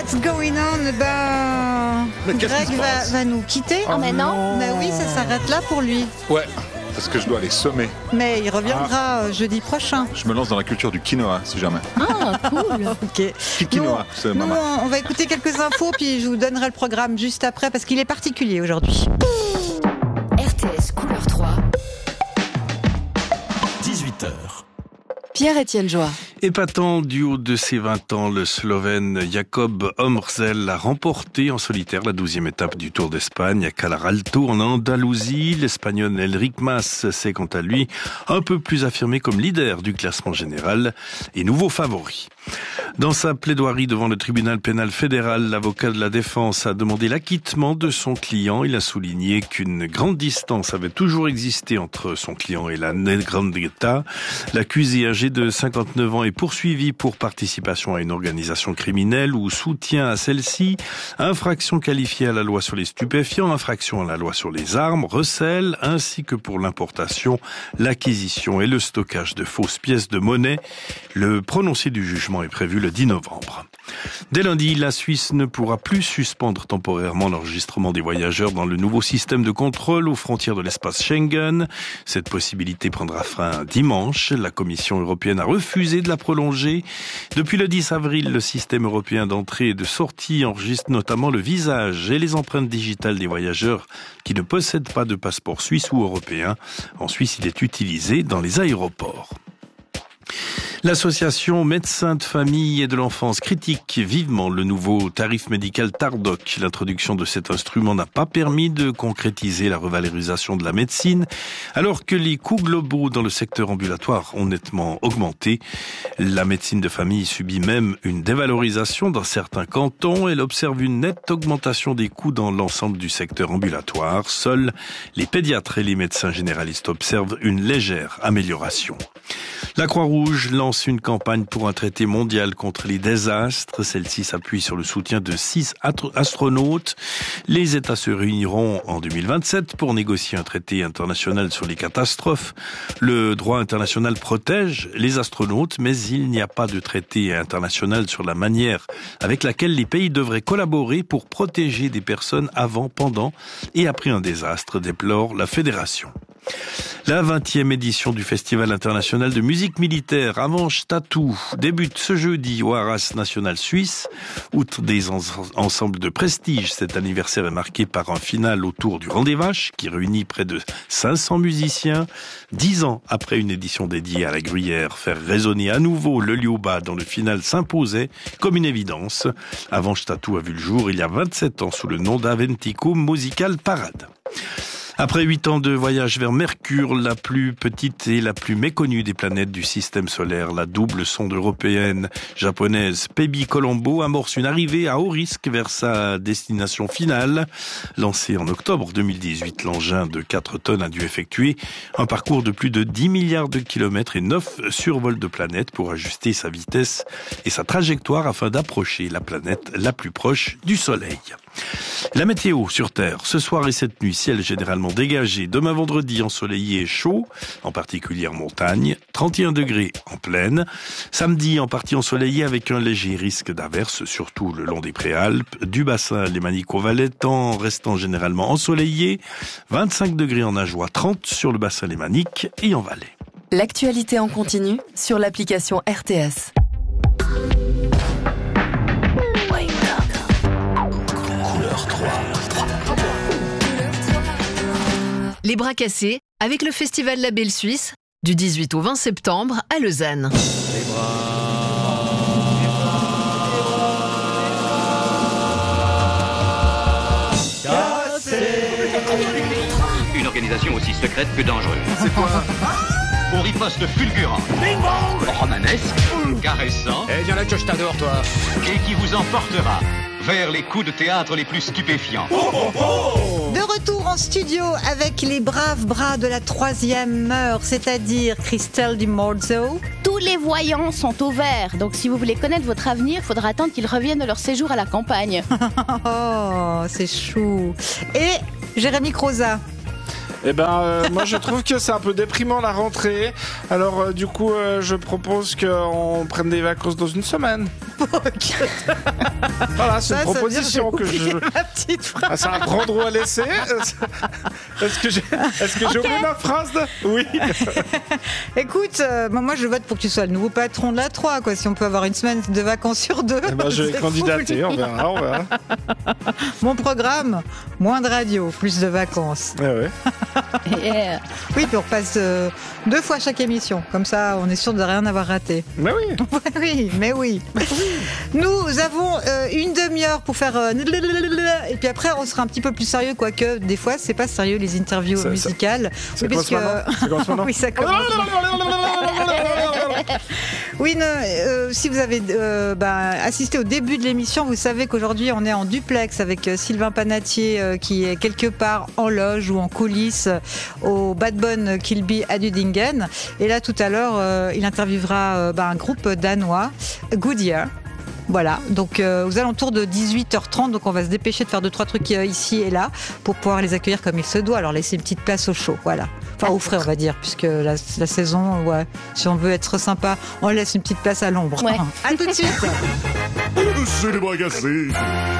What's going on? Mais qu'est-ce qui Greg se passe va nous quitter. Ah mais non. Bah oui, ça s'arrête là pour lui. Ouais, parce que je dois aller semer. Mais il reviendra jeudi prochain. Je me lance dans la culture du quinoa, si jamais. Ah, cool. Ok. Quinoa, c'est Nous, maman. on va écouter quelques infos, puis je vous donnerai le programme juste après, parce qu'il est particulier aujourd'hui. RTS Couleur 3. 18h. Pierre-Étienne Joie. Épatant du haut de ses 20 ans, le Slovène Jakob Omrzel a remporté en solitaire la 12e étape du Tour d'Espagne à Calaralto en Andalousie. L'Espagnol Enric Mas s'est quant à lui un peu plus affirmé comme leader du classement général et nouveau favori. Dans sa plaidoirie devant le tribunal pénal fédéral, l'avocat de la défense a demandé l'acquittement de son client. Il a souligné qu'une grande distance avait toujours existé entre son client et la Ndrangheta. L'accusé âgé de 59 ans est poursuivi pour participation à une organisation criminelle ou soutien à celle-ci, infraction qualifiée à la loi sur les stupéfiants, infraction à la loi sur les armes, recel, ainsi que pour l'importation, l'acquisition et le stockage de fausses pièces de monnaie. Le prononcé du jugement est prévu le 10 novembre. Dès lundi, la Suisse ne pourra plus suspendre temporairement l'enregistrement des voyageurs dans le nouveau système de contrôle aux frontières de l'espace Schengen. Cette possibilité prendra fin dimanche. La Commission européenne a refusé de la prolonger. Depuis le 10 avril, le système européen d'entrée et de sortie enregistre notamment le visage et les empreintes digitales des voyageurs qui ne possèdent pas de passeport suisse ou européen. En Suisse, il est utilisé dans les aéroports. L'association Médecins de famille et de l'enfance critique vivement le nouveau tarif médical Tardoc. L'introduction de cet instrument n'a pas permis de concrétiser la revalorisation de la médecine, alors que les coûts globaux dans le secteur ambulatoire ont nettement augmenté. La médecine de famille subit même une dévalorisation dans certains cantons. Elle observe une nette augmentation des coûts dans l'ensemble du secteur ambulatoire. Seuls les pédiatres et les médecins généralistes observent une légère amélioration. La Croix-Rouge lance une campagne pour un traité mondial contre les désastres. Celle-ci s'appuie sur le soutien de 6 astronautes. Les États se réuniront en 2027 pour négocier un traité international sur les catastrophes. Le droit international protège les astronautes, mais il n'y a pas de traité international sur la manière avec laquelle les pays devraient collaborer pour protéger des personnes avant, pendant et après un désastre, déplore la Fédération. La 20e édition du Festival international de musique militaire Avanche Tatou débute ce jeudi au Haras national suisse. Outre des ensembles de prestige, cet anniversaire est marqué par un final autour du Rang des Vaches qui réunit près de 500 musiciens. 10 ans après une édition dédiée à la Gruyère, faire résonner à nouveau le Lioba dans le final s'imposait comme une évidence. Avanche Tatou a vu le jour il y a 27 ans sous le nom d'Aventicum Musical Parade. Après 8 ans de voyage vers Mercure, la plus petite et la plus méconnue des planètes du système solaire, la double sonde européenne japonaise Pebi Colombo amorce une arrivée à haut risque vers sa destination finale. Lancé en octobre 2018, l'engin de 4 tonnes a dû effectuer un parcours de plus de 10 milliards de kilomètres et 9 survols de planètes pour ajuster sa vitesse et sa trajectoire afin d'approcher la planète la plus proche du Soleil. La météo sur Terre, ce soir et cette nuit, ciel généralement dégagé. Demain vendredi, ensoleillé et chaud, en particulier en montagne. 31 degrés en plaine. Samedi, en partie ensoleillé avec un léger risque d'averse, surtout le long des préalpes. Du bassin lémanique au Valais, temps restant généralement ensoleillé. 25 degrés en Ajoie, 30 sur le bassin lémanique et en Valais. L'actualité en continu sur l'application RTS. Les bras cassés avec le festival Label Suisse du 18 au 20 septembre à Lausanne. Une organisation aussi secrète que dangereuse. C'est quoi? Au riposte fulgurant, romanesque, caressant, Eh bien là que je t'adore, toi. et qui vous emportera vers les coups de théâtre les plus stupéfiants. De retour en studio avec les braves bras de la 3e heure, c'est-à-dire Christelle Di Morzo. Tous les voyants sont au vert, donc si vous voulez connaître votre avenir, il faudra attendre qu'ils reviennent de leur séjour à la campagne. Oh, c'est chou. Et Jérémy Croza. Eh ben, moi je trouve que c'est un peu déprimant la rentrée. Alors du coup, je propose qu'on prenne des vacances dans une semaine. Voilà, c'est une proposition que je. Ma petite phrase. Ah, c'est un prendre ou à laisser. Est-ce que j'ai oublié ma phrase Oui. Écoute, moi je vote pour que tu sois le nouveau patron de la 3, quoi. Si on peut avoir une semaine de vacances sur 2. Eh ben, je vais candidater, on verra. Mon programme, moins de radio, plus de vacances. Ouais. Yeah. Oui, puis on repasse 2 fois chaque émission. Comme ça, on est sûr de rien avoir raté. Mais oui. Oui, mais oui. Nous avons une demi-heure pour faire... et puis après, on sera un petit peu plus sérieux, quoique des fois, c'est pas sérieux les interviews musicales. Ça commence maintenant. Oui, ça commence. Oui, si vous avez assisté au début de l'émission, vous savez qu'aujourd'hui on est en duplex avec Sylvain Panatier qui est quelque part en loge ou en coulisses au Bad Bone Kilby à Dudingen. Et là tout à l'heure, il interviewera un groupe danois, Goodyear. Voilà, donc aux alentours de 18h30, donc on va se dépêcher de faire 2-3 trucs ici et là pour pouvoir les accueillir comme il se doit, alors laisser une petite place au chaud, voilà. Enfin au frais on va dire, puisque la saison, ouais, si on veut être sympa, on laisse une petite place à l'ombre. Ouais. À tout de suite. C'est les bras cassés.